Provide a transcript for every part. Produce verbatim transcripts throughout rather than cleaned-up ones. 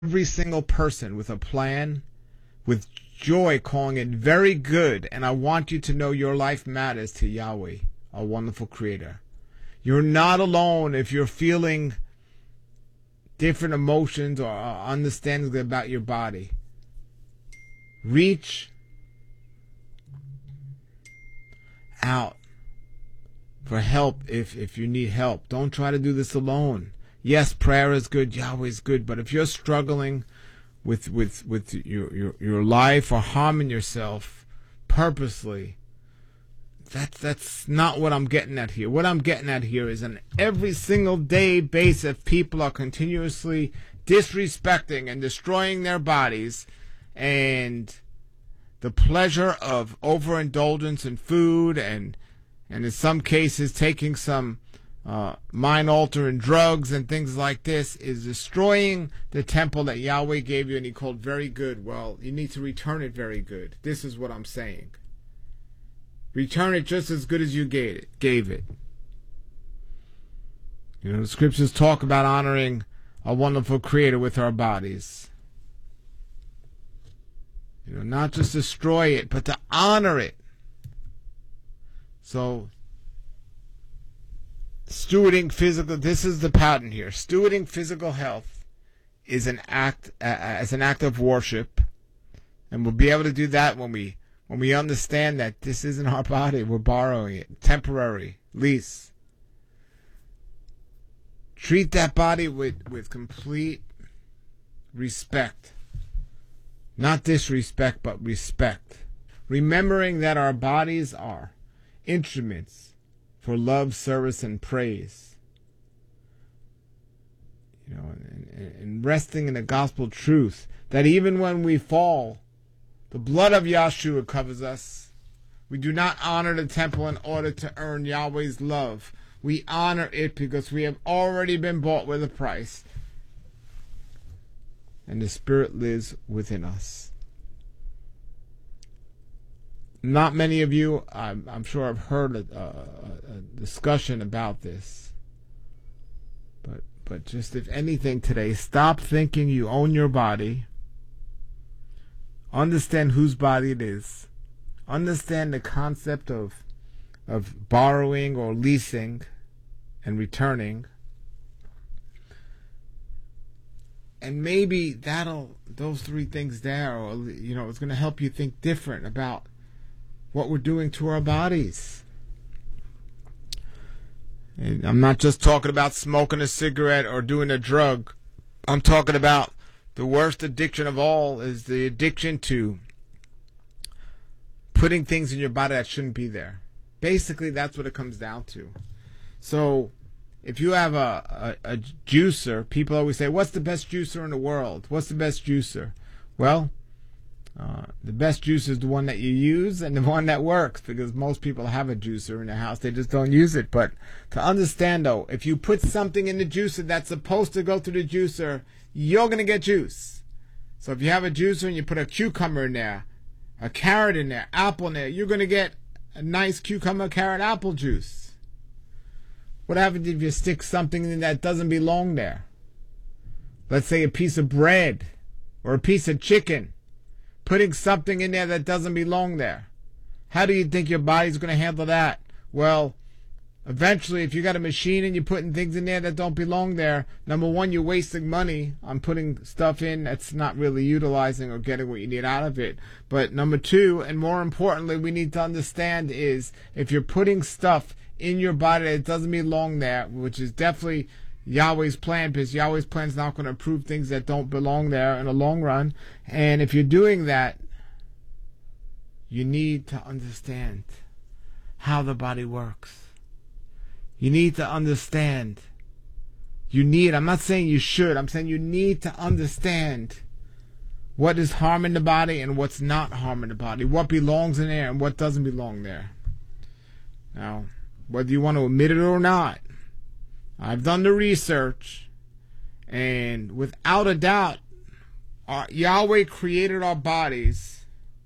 every single person with a plan, with joy, calling it very good. And I want you to know your life matters to Yahweh, our wonderful Creator. You're not alone if you're feeling different emotions or understandings about your body. Reach out for help if, if you need help. Don't try to do this alone. Yes, prayer is good, Yahweh is good, but if you're struggling with with, with your, your, your life or harming yourself purposely, that's, that's not what I'm getting at here. What I'm getting at here is on every single day basis, people are continuously disrespecting and destroying their bodies, and the pleasure of overindulgence in food and and in some cases taking some uh, mind-altering drugs and things like this is destroying the temple that Yahweh gave you and He called very good. Well, you need to return it very good. This is what I'm saying. Return it just as good as you gave it. Gave it. You know, the scriptures talk about honoring a wonderful Creator with our bodies. You know, not just destroy it, but to honor it. So, stewarding physical, this is the pattern here. Stewarding physical health is an act, uh, as an act of worship. And we'll be able to do that when we, when we understand that this isn't our body. We're borrowing it. Temporary lease. Treat that body with, with complete respect. Not disrespect, but respect. Remembering that our bodies are instruments for love, service, and praise. You know, and, and resting in the gospel truth that even when we fall, the blood of Yahshua covers us. We do not honor the temple in order to earn Yahweh's love. We honor it because we have already been bought with a price. And the Spirit lives within us. Not many of you, I'm, I'm sure, have heard a, a, a discussion about this. But, but just if anything today, stop thinking you own your body. Understand whose body it is. Understand the concept of, of borrowing or leasing and returning. And maybe that'll, those three things there, or, you know, it's going to help you think different about what we're doing to our bodies. And I'm not just talking about smoking a cigarette or doing a drug. I'm talking about the worst addiction of all is the addiction to putting things in your body that shouldn't be there. Basically, that's what it comes down to. So, if you have a, a, a juicer, people always say, what's the best juicer in the world? What's the best juicer? Well, uh, the best juicer is the one that you use and the one that works, because most people have a juicer in their house. They just don't use it. But to understand, though, if you put something in the juicer that's supposed to go through the juicer, you're going to get juice. So if you have a juicer and you put a cucumber in there, a carrot in there, apple in there, you're going to get a nice cucumber, carrot, apple juice. What happens if you stick something in that doesn't belong there? Let's say a piece of bread or a piece of chicken. Putting something in there that doesn't belong there. How do you think your body's going to handle that? Well, eventually, if you got a machine and you're putting things in there that don't belong there, number one, you're wasting money on putting stuff in that's not really utilizing or getting what you need out of it. But number two, and more importantly, we need to understand is if you're putting stuff in your body that doesn't belong there, which is definitely Yahweh's plan, because Yahweh's plan is not going to approve things that don't belong there in the long run. And if you're doing that, you need to understand how the body works. You need to understand. You need, I'm not saying you should, I'm saying you need to understand what is harming the body and what's not harming the body, what belongs in there and what doesn't belong there. Now, whether you want to admit it or not, I've done the research, and without a doubt, our, Yahweh created our bodies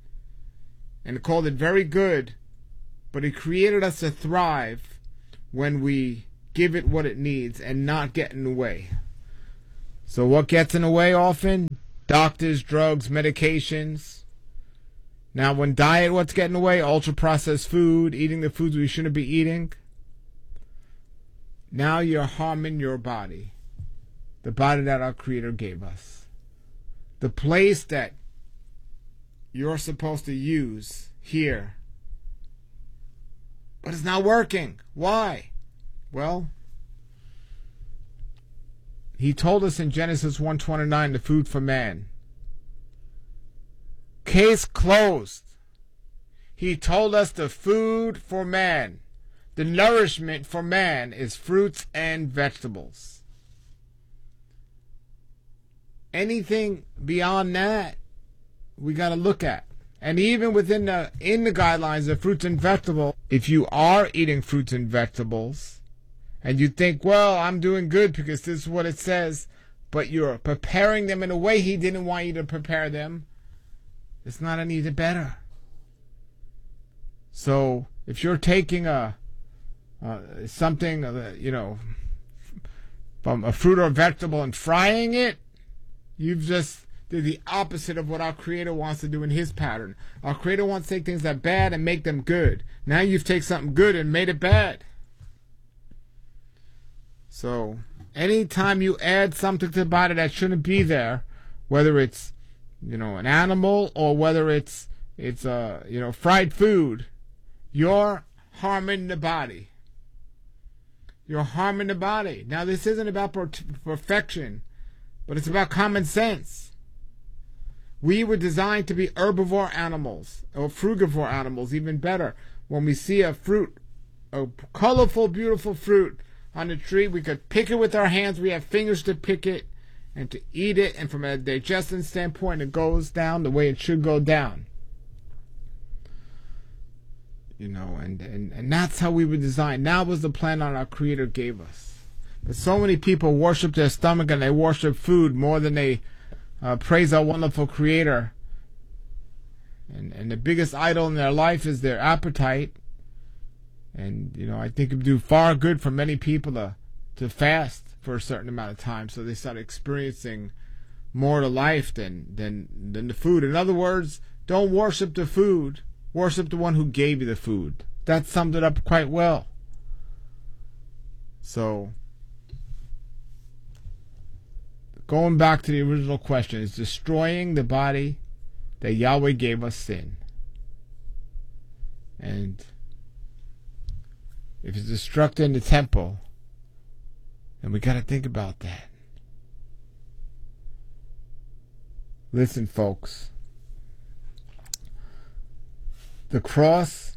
and called it very good, but He created us to thrive when we give it what it needs and not get in the way. So what gets in the way often? Doctors, drugs, medications. Now when diet, what's getting in the way? Ultra-processed food, eating the foods we shouldn't be eating. Now you're harming your body. The body that our Creator gave us. The place that you're supposed to use here. But it's not working. Why? Well, He told us in Genesis one twenty-nine, the food for man. Case closed. He told us the food for man, the nourishment for man is fruits and vegetables. Anything beyond that, we got to look at. And even within the in the guidelines of fruits and vegetables, if you are eating fruits and vegetables, and you think, well, I'm doing good because this is what it says, but you're preparing them in a way He didn't want you to prepare them, it's not any better. So if you're taking a uh, something, uh, you know, from a fruit or vegetable and frying it, you've just did the opposite of what our Creator wants to do in His pattern. Our Creator wants to take things that are bad and make them good. Now you've taken something good and made it bad. So anytime you add something to the body that shouldn't be there, whether it's, you know, an animal or whether it's it's uh, you know, fried food, you're harming the body. You're harming the body. Now this isn't about per- perfection, but it's about common sense. We were designed to be herbivore animals, or frugivore animals, even better. When we see a fruit, a colorful, beautiful fruit on the tree, we could pick it with our hands. We have fingers to pick it and to eat it. And from a digestion standpoint, it goes down the way it should go down. You know, and, and, and that's how we were designed. That was the plan that our Creator gave us. But so many people worship their stomach and they worship food more than they uh, praise our wonderful Creator. And, and the biggest idol in their life is their appetite. And, you know, I think it would do far good for many people to, to fast for a certain amount of time so they start experiencing more to life than, than, than the food. In other words, don't worship the food. Worship the one who gave you the food. That summed it up quite well. So, going back to the original question, is destroying the body that Yahweh gave us sin? And if it's destructing the temple, then we got to think about that. Listen, folks. The cross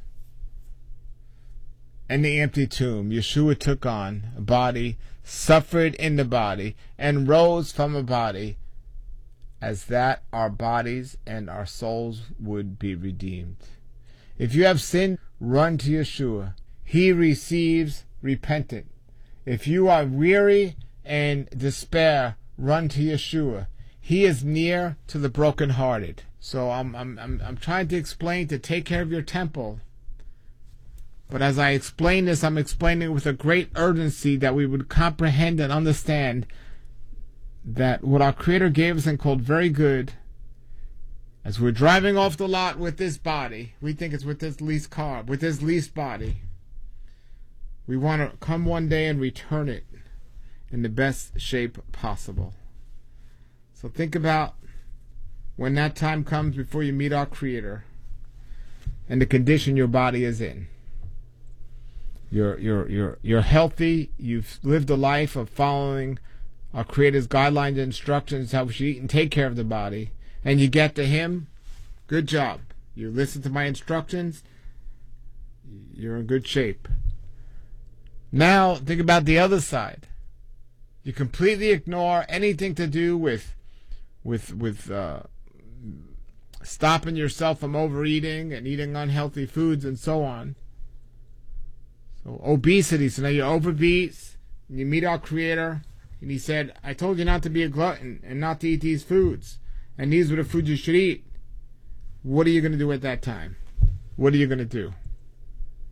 and the empty tomb, Yeshua took on a body, suffered in the body, and rose from a body, as that our bodies and our souls would be redeemed. If you have sinned, run to Yeshua. He receives repentant. If you are weary and despair, run to Yeshua. He is near to the brokenhearted. So I'm I'm I'm I'm trying to explain to take care of your temple. But as I explain this, I'm explaining it with a great urgency that we would comprehend and understand that what our Creator gave us and called very good, as we're driving off the lot with this body, we think it's with this leased car, with this leased body. We want to come one day and return it in the best shape possible. So think about when that time comes before you meet our Creator and the condition your body is in. You're you're you're you're healthy, you've lived a life of following our Creator's guidelines and instructions how we should eat and take care of the body, and you get to Him, good job. You listen to my instructions, you're in good shape. Now think about the other side. You completely ignore anything to do with with with uh stopping yourself from overeating and eating unhealthy foods and so on. So obesity, so now you're overbeat, and you meet our Creator, and He said, I told you not to be a glutton and not to eat these foods, and these were the foods you should eat. What are you going to do at that time? What are you going to do?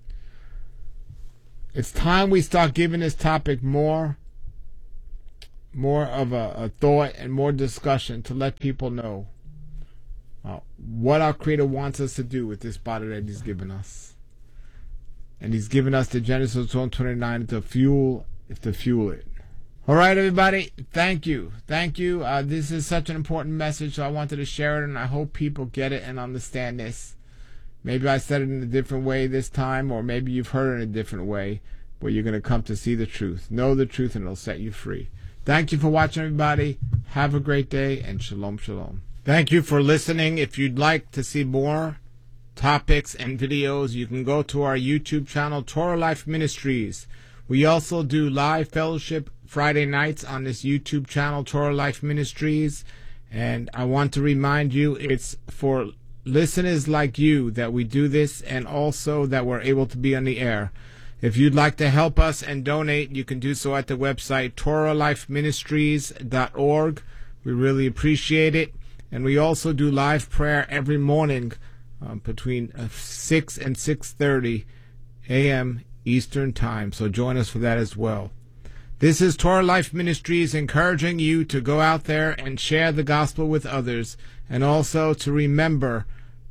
It's time we start giving this topic more more of a, a thought and more discussion to let people know uh, what our Creator wants us to do with this body that He's given us. And He's given us the Genesis one twenty-nine to fuel, to fuel it. All right, everybody. Thank you. Thank you. Uh, this is such an important message, so I wanted to share it, and I hope people get it and understand this. Maybe I said it in a different way this time, or maybe you've heard it in a different way, but you're going to come to see the truth. Know the truth, and it'll set you free. Thank you for watching, everybody. Have a great day, and shalom, shalom. Thank you for listening. If you'd like to see more topics and videos, you can go to our YouTube channel, Torah Life Ministries. We also do live fellowship Friday nights on this YouTube channel, Torah Life Ministries. And I want to remind you, it's for listeners like you that we do this, and also that we're able to be on the air. If you'd like to help us and donate, you can do so at the website Torah Life Ministries dot org. We really appreciate it. And we also do live prayer every morning um, between uh, six and six thirty a m Eastern Time. So join us for that as well. This is Torah Life Ministries encouraging you to go out there and share the gospel with others, and also to remember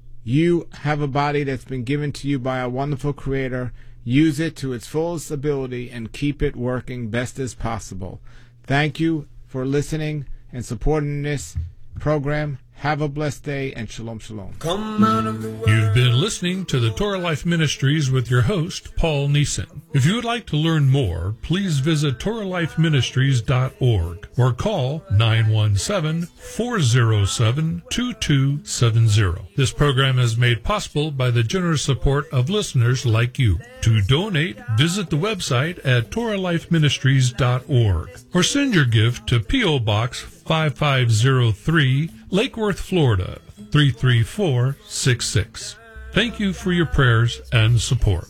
you have a body that's been given to you by a wonderful Creator. Use it to its fullest ability and keep it working best as possible. Thank you for listening and supporting this program. Have a blessed day, and shalom, shalom. Come out of the world. You've been listening to the Torah Life Ministries with your host, Paul Neeson. If you would like to learn more, please visit Torah Life Ministries dot org or call nine one seven, four zero seven, two two seven zero. This program is made possible by the generous support of listeners like you. To donate, visit the website at Torah Life Ministries dot org or send your gift to P O Box five five zero three, Lake Worth, Florida, three three four six six. Thank you for your prayers and support.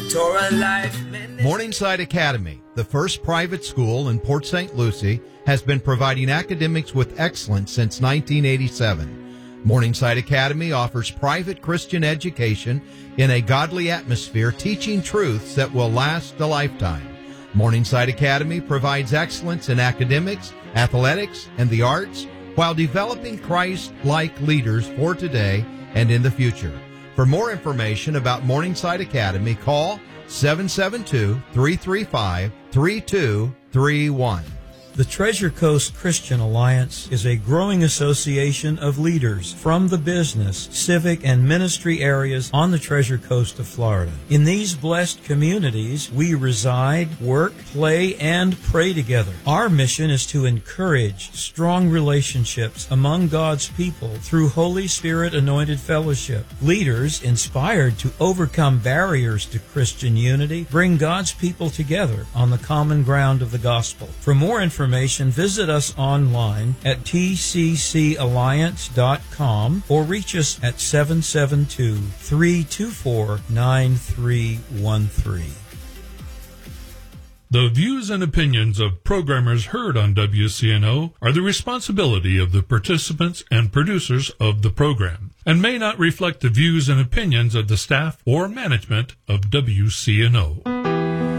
Morningside Academy, the first private school in Port Saint Lucie, has been providing academics with excellence since nineteen eighty-seven. Morningside Academy offers private Christian education in a godly atmosphere, teaching truths that will last a lifetime. Morningside Academy provides excellence in academics, athletics, and the arts, while developing Christ-like leaders for today and in the future. For more information about Morningside Academy, call seven seven two, three three five, three two three one. The Treasure Coast Christian Alliance is a growing association of leaders from the business, civic, and ministry areas on the Treasure Coast of Florida. In these blessed communities, we reside, work, play, and pray together. Our mission is to encourage strong relationships among God's people through Holy Spirit-anointed fellowship. Leaders, inspired to overcome barriers to Christian unity, bring God's people together on the common ground of the gospel. For more information, Information, visit us online at T C C alliance dot com or reach us at seven seven two, three two four, nine three one three. The views and opinions of programmers heard on W C N O are the responsibility of the participants and producers of the program, and may not reflect the views and opinions of the staff or management of W C N O.